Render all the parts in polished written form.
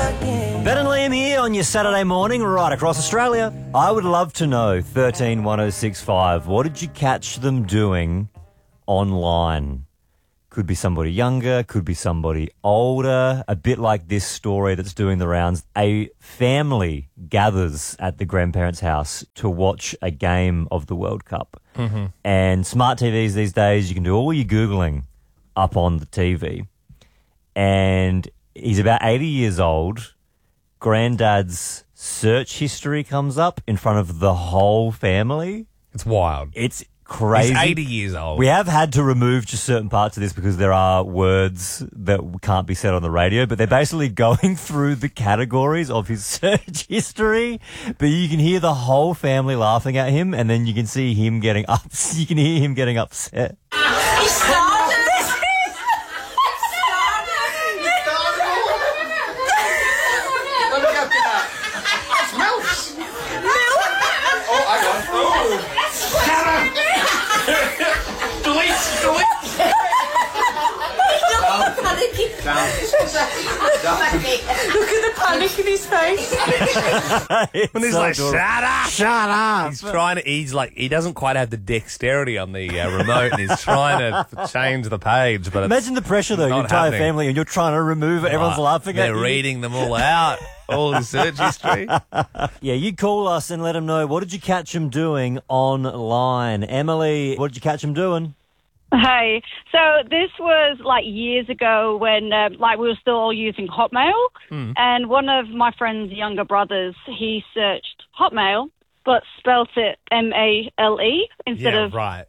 Ben and Liam here on your Saturday morning right across Australia. I would love to know, 131065, what did you catch them doing online? Could be somebody younger, could be somebody older, a bit like this story that's doing the rounds. A family gathers at the grandparents' house to watch a game of the World Cup. Mm-hmm. And smart TVs these days, you can do all your Googling up on the TV. And he's about 80 years old. Granddad's search history comes up in front of the whole family. It's wild. It's crazy. He's 80 years old. We have had to remove just certain parts of this because there are words that can't be said on the radio, but they're basically going through the categories of his search history. But you can hear the whole family laughing at him, and then you can see him getting you can hear him getting upset. He started this. Look at the panic in his face. When he's so like, adorable. shut up. Shut up. He doesn't quite have the dexterity on the remote, and he's trying to change the page. But Imagine the pressure, though, your not entire happening. family, and you're trying to remove it. Everyone's laughing at you. They're reading them all out, all the search history. Yeah, you call us and let them know, what did you catch them doing online? Emily, what did you catch them doing? Hey, so this was like years ago when we were still all using Hotmail, and one of my friend's younger brothers, he searched Hotmail, but spelt it M-A-L-E instead of... right.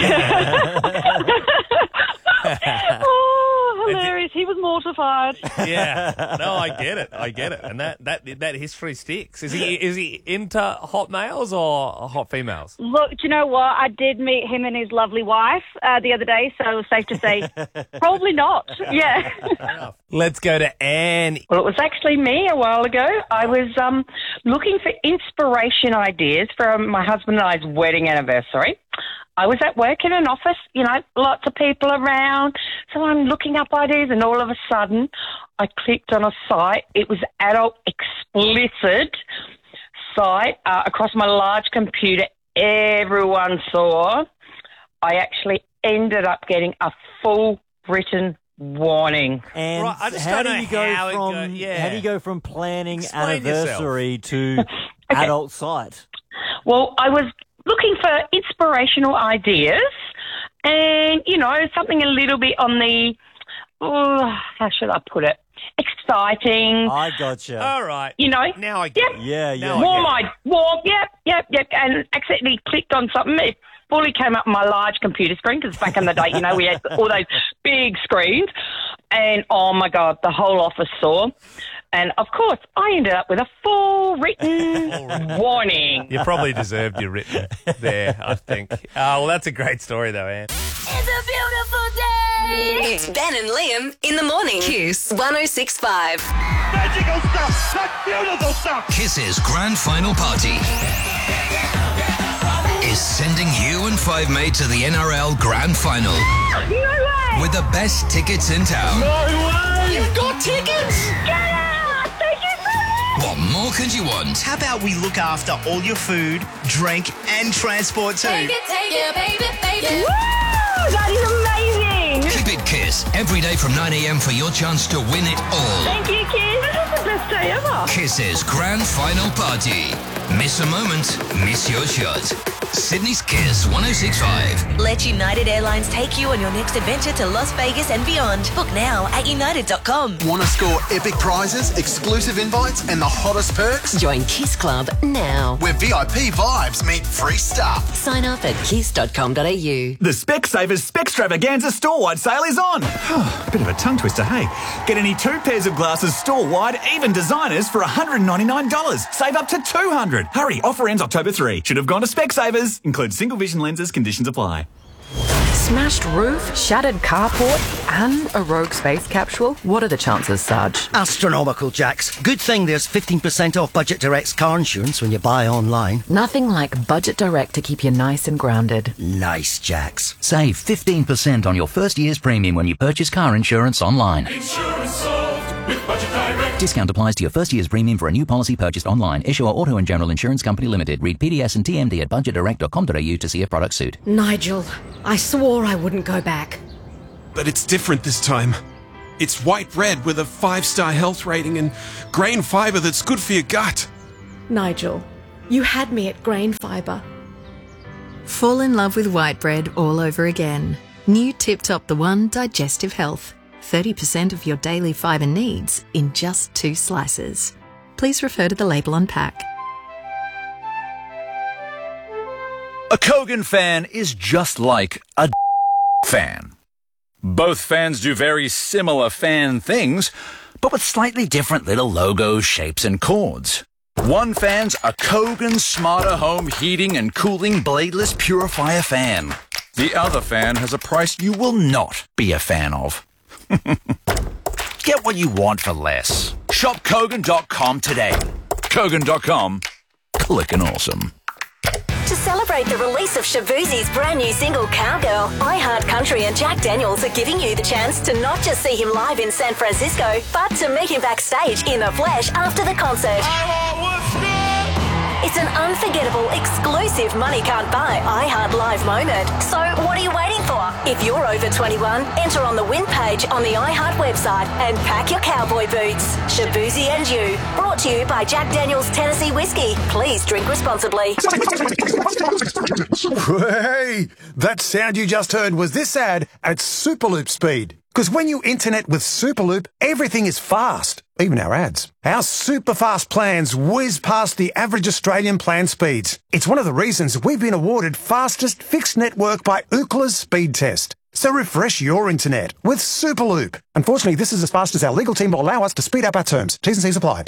Oh, hilarious. He was mortified. Yeah. No, I get it. And that history sticks. Is he into hot males or hot females? Look, do you know what? I did meet him and his lovely wife the other day, so it's safe to say probably not. Yeah. Let's go to Anne. Well, it was actually me a while ago. I was looking for inspiration ideas for my husband and I's wedding anniversary. I was at work in an office, lots of people around, so I'm looking up ideas, and all of a sudden I clicked on a site. It was adult explicit site across my large computer. Everyone saw. I actually ended up getting a full written warning. And Right, I just how don't do know you go how it from go- yeah. how do you go from planning Explain anniversary to adult site? Well, I was looking for inspirational ideas and, something a little bit on the, how should I put it, exciting. I gotcha. All right. Now I get it. Yeah. Yep. And accidentally clicked on something. It fully came up on my large computer screen because back in the day, we had all those big screens. And, oh, my God, the whole office saw. And, of course, I ended up with a full written warning. You probably deserved your written there, I think. Well, that's a great story, though, Anne. It's a beautiful day. It's Ben and Liam in the morning. Kiss 106.5. Magical stuff! That's beautiful stuff! Kiss's grand final party is sending you and Five Mate to the NRL Grand Final No way! with the best tickets in town. You've got tickets! Get out! Thank you so much! What more could you want? How about we look after all your food, drink, and transport too? Take it, baby. Woo! That is amazing! Keep it Kiss every day from 9 a.m. for your chance to win it all. Thank you, kids. This is the best day ever. Kiss's grand final party. Miss a moment, miss your shot. Sydney's Kiss 106.5. Let United Airlines take you on your next adventure to Las Vegas and beyond. Book now at united.com. Want to score epic prizes, exclusive invites, and the hottest perks? Join Kiss Club now. Where VIP vibes meet free stuff. Sign up at kiss.com.au. The Specsavers Spextravaganza store-wide sale is on. Bit of a tongue twister, hey? Get any 2 pairs of glasses store-wide, even designers, for $199. Save up to $200. Hurry, offer ends October 3. Should have gone to Specsavers. Includes single vision lenses, conditions apply. Smashed roof, shattered carport, and a rogue space capsule? What are the chances, Sarge? Astronomical, Jax. Good thing there's 15% off Budget Direct's car insurance when you buy online. Nothing like Budget Direct to keep you nice and grounded. Nice, Jax. Save 15% on your first year's premium when you purchase car insurance online. Insurance solved with Budget Direct. Discount applies to your first year's premium for a new policy purchased online. Issuer Auto and General Insurance Company Limited. Read PDS and TMD at budgetdirect.com.au to see if products suit. Nigel, I swore I wouldn't go back. But it's different this time. It's white bread with a 5-star health rating and grain fibre that's good for your gut. Nigel, you had me at grain fibre. Fall in love with white bread all over again. New Tip Top the One Digestive Health. 30% of your daily fibre needs in just 2 slices. Please refer to the label on pack. A Kogan fan is just like a fan. Both fans do very similar fan things, but with slightly different little logos, shapes and chords. One fan's a Kogan Smarter Home Heating and Cooling Bladeless Purifier fan. The other fan has a price you will not be a fan of. Get what you want for less. Shop Kogan.com today. Kogan.com. Clickin' awesome. To celebrate the release of Shabuzi's brand new single Cowgirl, iHeartCountry and Jack Daniels are giving you the chance to not just see him live in San Francisco, but to meet him backstage in the flesh after the concert. It's an unforgettable, exclusive money can't buy iHeart Live moment. So what are you waiting for? If you're over 21, enter on the win page on the iHeart website and pack your cowboy boots. Shabuzi and you. Brought to you by Jack Daniels Tennessee Whiskey. Please drink responsibly. Hey, that sound you just heard was this ad at Superloop speed. Because when you internet with Superloop, everything is fast, even our ads. Our super fast plans whiz past the average Australian plan speeds. It's one of the reasons we've been awarded fastest fixed network by Ookla's speed test. So refresh your internet with Superloop. Unfortunately, this is as fast as our legal team will allow us to speed up our terms. T's and C's apply.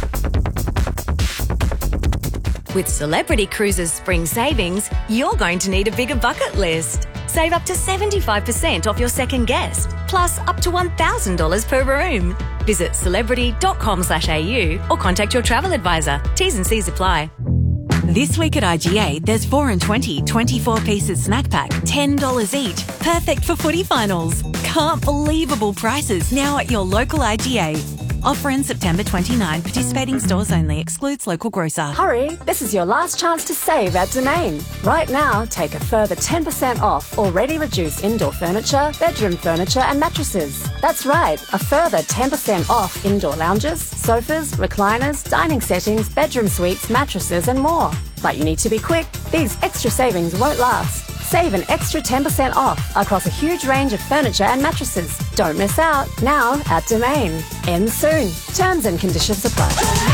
With Celebrity Cruises Spring Savings, you're going to need a bigger bucket list. Save up to 75% off your second guest, plus up to $1,000 per room. Visit celebrity.com/au or contact your travel advisor. T's and C's apply. This week at IGA, there's 4 and 20 24 pieces snack pack, $10 each. Perfect for footy finals. Can't believable prices now at your local IGA. Offer in September 29. Participating stores only. Excludes local grocer. Hurry, this is your last chance to save at Domain. Right now, take a further 10% off already reduced indoor furniture, bedroom furniture and mattresses. That's right, a further 10% off indoor lounges, sofas, recliners, dining settings, bedroom suites, mattresses and more. But you need to be quick. These extra savings won't last. Save an extra 10% off across a huge range of furniture and mattresses. Don't miss out. Now at Domain. Ends soon. Terms and conditions apply.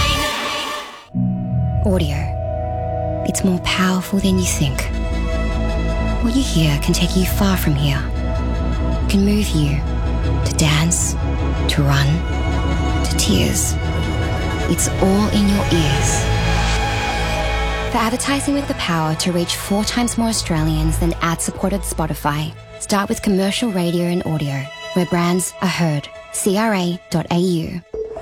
Audio. It's more powerful than you think. What you hear can take you far from here. It can move you to dance, to run, to tears. It's all in your ears. For advertising with the power to reach 4 times more Australians than ad-supported Spotify, start with commercial radio and audio, where brands are heard. CRA.au.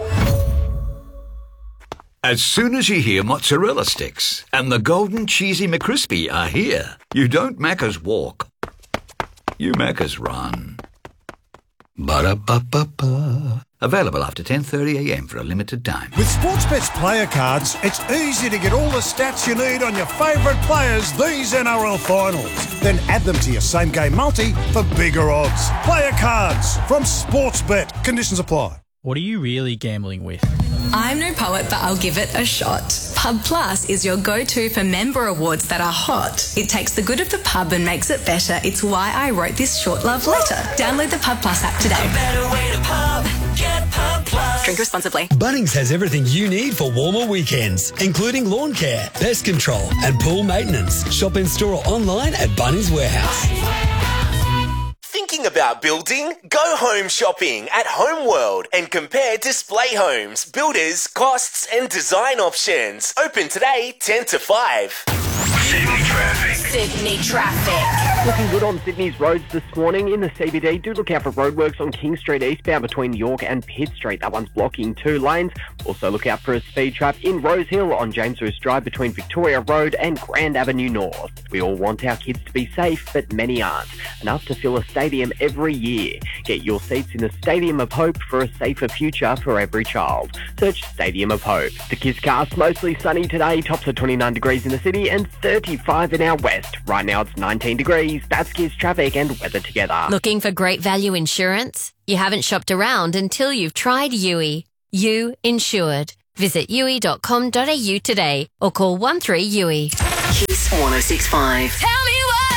As soon as you hear mozzarella sticks and the golden cheesy McCrispy are here, you don't Macca's walk. You Macca's run. Ba-da-ba-ba-ba. Available after 10:30am for a limited time. With Sportsbet's player cards, it's easy to get all the stats you need on your favourite players these NRL finals. Then add them to your same-game multi for bigger odds. Player cards from Sportsbet. Conditions apply. What are you really gambling with? I'm no poet, but I'll give it a shot. Pub Plus is your go-to for member awards that are hot. It takes the good of the pub and makes it better. It's why I wrote this short love letter. Download the Pub Plus app today. A better way to pub. Get Pub Plus. Drink responsibly. Bunnings has everything you need for warmer weekends, including lawn care, pest control and pool maintenance. Shop in store or online at Bunnings Warehouse. Thinking about building? Go home shopping at Homeworld and compare display homes, builders, costs and design options. Open today 10 to 5. Sydney traffic. Sydney traffic. Looking good on Sydney's roads this morning. In the CBD, do look out for roadworks on King Street eastbound between York and Pitt Street. That one's blocking 2 lanes. Also look out for a speed trap in Rose Hill on James Roos Drive between Victoria Road and Grand Avenue North. We all want our kids to be safe, but many aren't. Enough to fill a stadium every year. Get your seats in the Stadium of Hope for a safer future for every child. Search Stadium of Hope. The Kisscast, mostly sunny today. Tops are 29 degrees in the city and 35 in our west. Right now it's 19 degrees. That's Kiss traffic and weather together. Looking for great value insurance? You haven't shopped around until you've tried Yui. You Insured. Visit yui.com.au today or call 13-YUI. Kiss 106.5. Tell me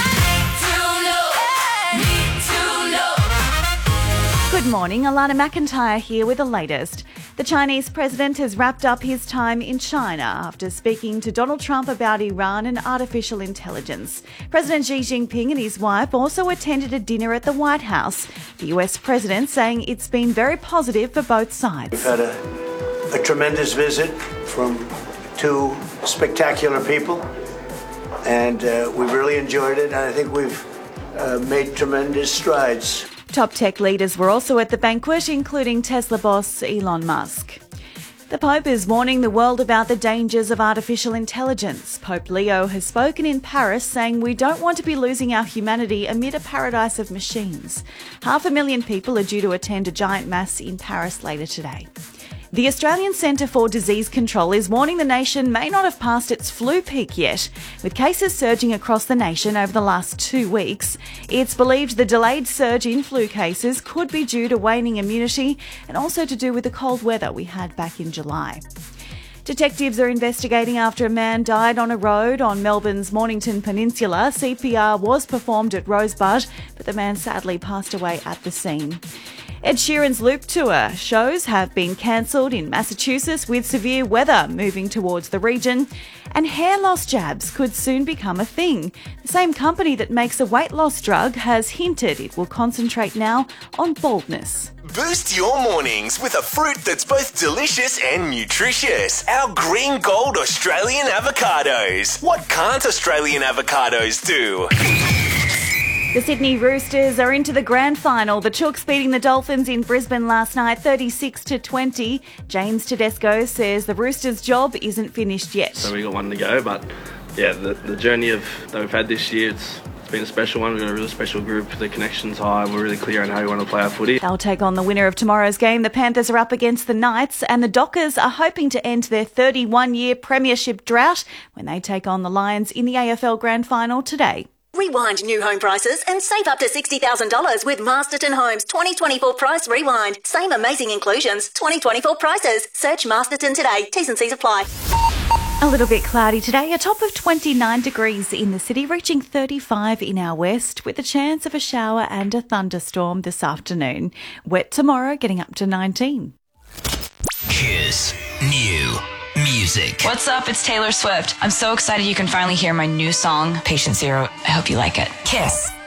Good morning, Alana McIntyre here with the latest. The Chinese president has wrapped up his time in China after speaking to Donald Trump about Iran and artificial intelligence. President Xi Jinping and his wife also attended a dinner at the White House. The US president saying it's been very positive for both sides. We've had a tremendous visit from 2 spectacular people, and we've really enjoyed it, and I think we've made tremendous strides. Top tech leaders were also at the banquet, including Tesla boss Elon Musk. The Pope is warning the world about the dangers of artificial intelligence. Pope Leo has spoken in Paris saying we don't want to be losing our humanity amid a paradise of machines. 500,000 people are due to attend a giant mass in Paris later today. The Australian Centre for Disease Control is warning the nation may not have passed its flu peak yet. With cases surging across the nation over the last 2 weeks, it's believed the delayed surge in flu cases could be due to waning immunity and also to do with the cold weather we had back in July. Detectives are investigating after a man died on a road on Melbourne's Mornington Peninsula. CPR was performed at Rosebud, but the man sadly passed away at the scene. Ed Sheeran's Loop Tour shows have been cancelled in Massachusetts with severe weather moving towards the region, and hair loss jabs could soon become a thing. The same company that makes a weight loss drug has hinted it will concentrate now on baldness. Boost your mornings with a fruit that's both delicious and nutritious. Our green gold Australian avocados. What can't Australian avocados do? The Sydney Roosters are into the grand final. The Chooks beating the Dolphins in Brisbane last night, 36-20. James Tedesco says the Roosters' job isn't finished yet. So we got one to go, but yeah, the journey that we've had this year, it's been a special one. We've got a really special group. The connection's high. We're really clear on how we want to play our footy. They'll take on the winner of tomorrow's game. The Panthers are up against the Knights, and the Dockers are hoping to end their 31-year premiership drought when they take on the Lions in the AFL Grand Final today. Rewind new home prices and save up to $60,000 with Masterton Homes 2024 Price Rewind. Same amazing inclusions, 2024 prices. Search Masterton today. T's and C's apply. A little bit cloudy today, a top of 29 degrees in the city, reaching 35 in our west, with a chance of a shower and a thunderstorm this afternoon. Wet tomorrow, getting up to 19. Kiss New Music. What's up? It's Taylor Swift. I'm so excited you can finally hear my new song, Patient Zero. I hope you like it. Kiss.